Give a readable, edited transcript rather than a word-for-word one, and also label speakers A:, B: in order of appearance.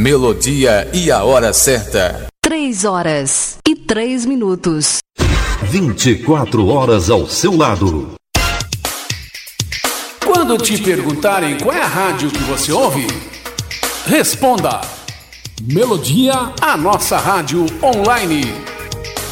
A: Melodia e a hora certa.
B: 3h03.
C: 24 horas ao seu lado.
D: Quando te perguntarem qual é a rádio que você ouve, responda: Melodia, a nossa rádio online.